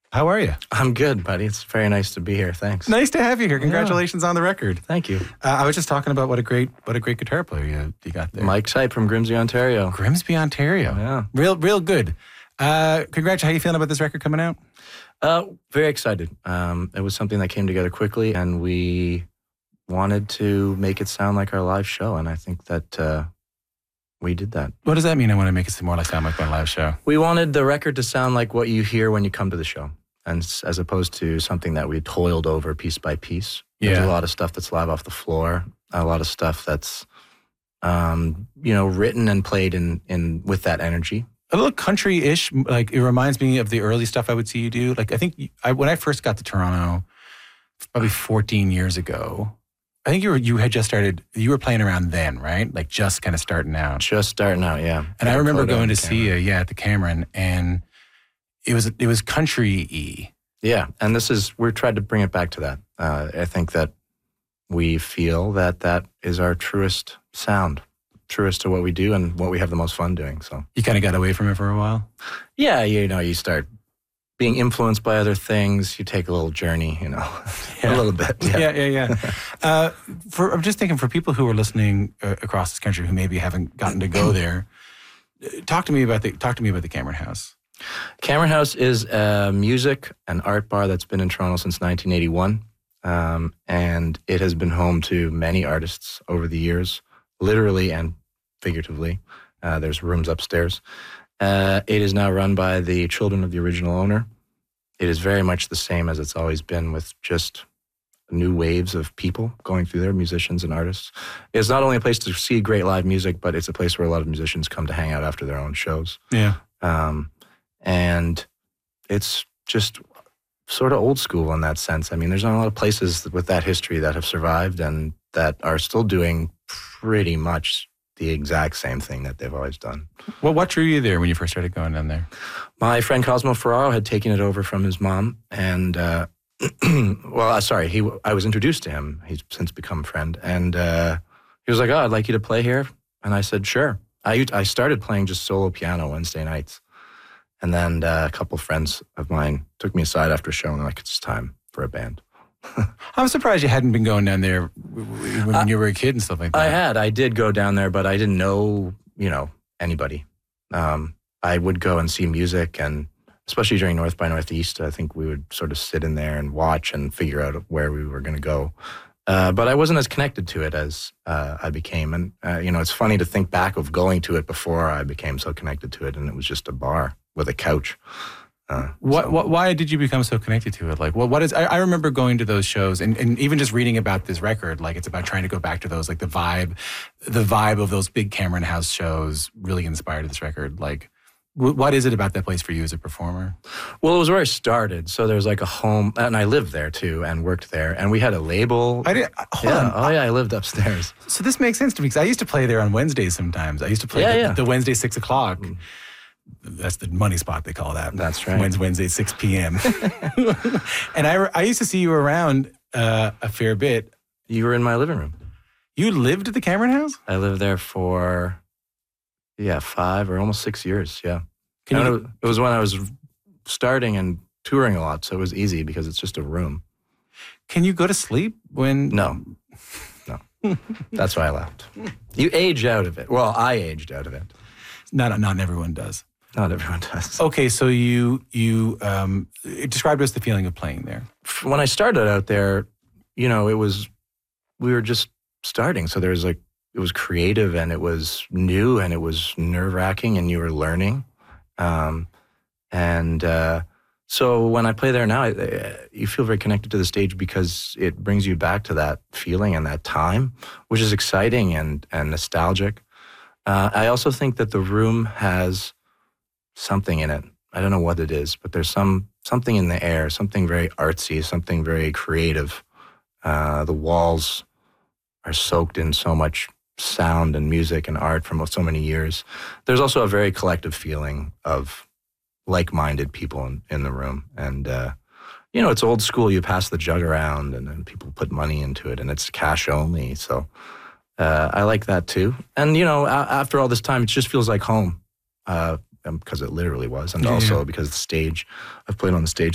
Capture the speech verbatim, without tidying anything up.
How are you? I'm good, buddy. It's very nice to be here. Thanks. Nice to have you here. Congratulations yeah. on the record. Thank you. Uh, I was just talking about what a great what a great guitar player you, you got there. Mike Type from Grimsby, Ontario. Grimsby, Ontario. Yeah. Real real good. Uh, congratulations. How you feeling about this record coming out? Uh, very excited. Um, it was something that came together quickly, and we wanted to make it sound like our live show, and I think that uh, we did that. What does that mean? I want to make it more like sound like my live show. We wanted the record to sound like what you hear when you come to the show, and as opposed to something that we toiled over piece by piece. Yeah. There's a lot of stuff that's live off the floor, a lot of stuff that's um, you know written and played in in with that energy. A little country-ish, like it reminds me of the early stuff I would see you do. Like I think I, when I first got to Toronto, probably fourteen years ago, I think you were you had just started. You were playing around then, right? Like just kind of starting out. Just starting out, yeah. And I remember going to see you, yeah, at the Cameron, and it was it was country-y. Yeah, and this is we're trying to bring it back to that. Uh, I think that we feel that that is our truest sound. Truest to what we do and what we have the most fun doing. So you kind of got away from it for a while? Yeah, you know, you start being influenced by other things. You take a little journey, you know, yeah. a little bit. Yeah, yeah, yeah. yeah. uh, for I'm just thinking for people who are listening uh, across this country who maybe haven't gotten to go there, talk to me about the talk to me about the Cameron House. Cameron House is a music and art bar that's been in Toronto since nineteen eighty-one, um, and it has been home to many artists over the years, literally and figuratively. Uh, there's rooms upstairs. Uh, it is now run by the children of the original owner. It is very much the same as it's always been, with just new waves of people going through there, musicians and artists. It's not only a place to see great live music, but it's a place where a lot of musicians come to hang out after their own shows. Yeah. Um, and it's just sort of old school in that sense. I mean, there's not a lot of places with that history that have survived and that are still doing pretty much the exact same thing that they've always done. Well, what drew you there when you first started going down there? My friend Cosmo Ferraro had taken it over from his mom, and uh, well, uh, sorry, he I was introduced to him. He's since become a friend, and uh, he was like, "Oh, I'd like you to play here," and I said, "Sure." I I started playing just solo piano Wednesday nights, and then uh, a couple friends of mine took me aside after a show, and they're like, "It's time for a band." I'm surprised you hadn't been going down there when uh, you were a kid and stuff like that. I had. I did go down there, but I didn't know, you know, anybody. Um, I would go and see music, and especially during North by Northeast, I think we would sort of sit in there and watch and figure out where we were going to go. Uh, but I wasn't as connected to it as uh, I became. And, uh, you know, it's funny to think back of going to it before I became so connected to it, and it was just a bar with a couch. Uh, what, so. what? Why did you become so connected to it? Like, what? What is? I, I remember going to those shows, and, and even just reading about this record. Like, it's about trying to go back to those, like the vibe, the vibe of those big Cameron House shows really inspired this record. Like, w- what is it about that place for you as a performer? Well, it was where I started. So there's like a home, and I lived there too, and worked there, and we had a label. I did. Hold yeah. on. Oh yeah, I lived upstairs. So this makes sense to me because I used to play there on Wednesdays sometimes. I used to play yeah, the, yeah. the Wednesday six o'clock. Mm. That's the money spot, they call that. That's right. Wednesday, Wednesday six p.m. And I, I used to see you around uh, a fair bit. You were in my living room. You lived at the Cameron House? I lived there for, yeah, five or almost six years, yeah. Can you, it, it was when I was starting and touring a lot, so it was easy because it's just a room. Can you go to sleep when... No. No. That's why I left. You age out of it. Well, I aged out of it. Not, not everyone does. Not everyone does. Okay, so you you um, described us the feeling of playing there. When I started out there, you know, it was, we were just starting. So there was like, it was creative and it was new and it was nerve-wracking and you were learning. Um, and uh, so when I play there now, I, you feel very connected to the stage because it brings you back to that feeling and that time, which is exciting and, and nostalgic. Uh, I also think that the room has something in it. I don't know what it is, but there's some something in the air, something very artsy, something very creative. Uh, the walls are soaked in so much sound and music and art from so many years. There's also a very collective feeling of like-minded people in, in the room. And, uh, you know, it's old school. You pass the jug around and then people put money into it and it's cash only. So uh, I like that too. And, you know, a- after all this time, it just feels like home uh, because it literally was. And yeah, also yeah. because the stage, I've played on the stage